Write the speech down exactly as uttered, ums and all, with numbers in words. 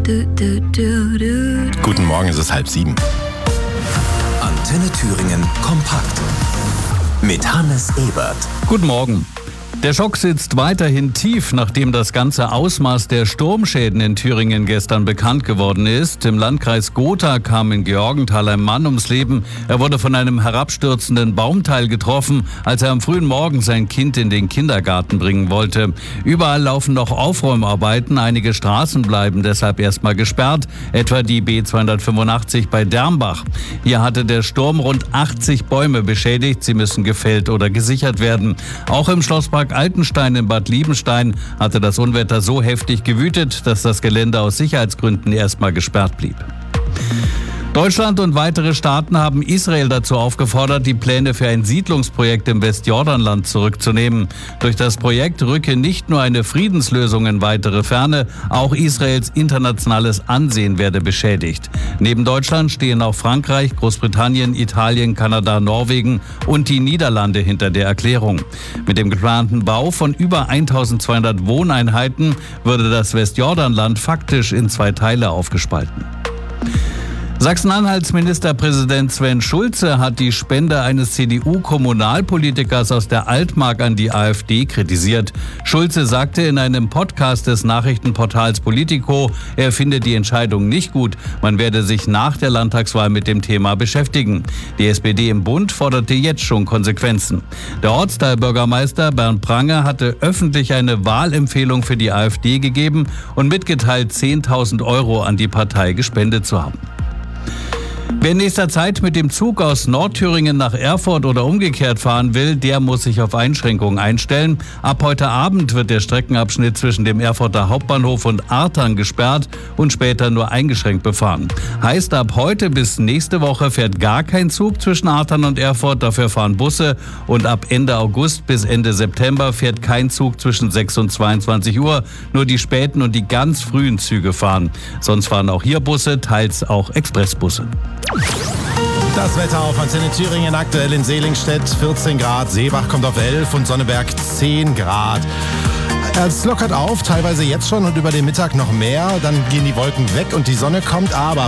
Guten Morgen, es ist halb sieben. Antenne Thüringen kompakt mit Hannes Ebert. Guten Morgen. Der Schock sitzt weiterhin tief, nachdem das ganze Ausmaß der Sturmschäden in Thüringen gestern bekannt geworden ist. Im Landkreis Gotha kam in Georgenthal ein Mann ums Leben. Er wurde von einem herabstürzenden Baumteil getroffen, als er am frühen Morgen sein Kind in den Kindergarten bringen wollte. Überall laufen noch Aufräumarbeiten. Einige Straßen bleiben deshalb erstmal gesperrt, etwa die B zweihundertfünfundachtzig bei Dermbach. Hier hatte der Sturm rund achtzig Bäume beschädigt. Sie müssen gefällt oder gesichert werden. Auch im Schlosspark Altenstein in Bad Liebenstein hatte das Unwetter so heftig gewütet, dass das Gelände aus Sicherheitsgründen erstmal gesperrt blieb. Deutschland und weitere Staaten haben Israel dazu aufgefordert, die Pläne für ein Siedlungsprojekt im Westjordanland zurückzunehmen. Durch das Projekt rücke nicht nur eine Friedenslösung in weitere Ferne, auch Israels internationales Ansehen werde beschädigt. Neben Deutschland stehen auch Frankreich, Großbritannien, Italien, Kanada, Norwegen und die Niederlande hinter der Erklärung. Mit dem geplanten Bau von über eintausendzweihundert Wohneinheiten würde das Westjordanland faktisch in zwei Teile aufgespalten. Sachsen-Anhalts Ministerpräsident Sven Schulze hat die Spende eines C D U-Kommunalpolitikers aus der Altmark an die AfD kritisiert. Schulze sagte in einem Podcast des Nachrichtenportals Politico, er finde die Entscheidung nicht gut. Man werde sich nach der Landtagswahl mit dem Thema beschäftigen. Die S P D im Bund forderte jetzt schon Konsequenzen. Der Ortsteilbürgermeister Bernd Prange hatte öffentlich eine Wahlempfehlung für die AfD gegeben und mitgeteilt, zehntausend Euro an die Partei gespendet zu haben. Wer in nächster Zeit mit dem Zug aus Nordthüringen nach Erfurt oder umgekehrt fahren will, der muss sich auf Einschränkungen einstellen. Ab heute Abend wird der Streckenabschnitt zwischen dem Erfurter Hauptbahnhof und Artern gesperrt und später nur eingeschränkt befahren. Heißt, ab heute bis nächste Woche fährt gar kein Zug zwischen Artern und Erfurt, dafür fahren Busse. Und ab Ende August bis Ende September fährt kein Zug zwischen sechs und zweiundzwanzig Uhr. Nur die späten und die ganz frühen Züge fahren. Sonst fahren auch hier Busse, teils auch Expressbusse. Das Wetter auf Antenne Thüringen, aktuell in Selingstedt vierzehn Grad, Seebach kommt auf elf und Sonneberg zehn Grad. Es lockert auf, teilweise jetzt schon und über den Mittag noch mehr. Dann gehen die Wolken weg und die Sonne kommt, aber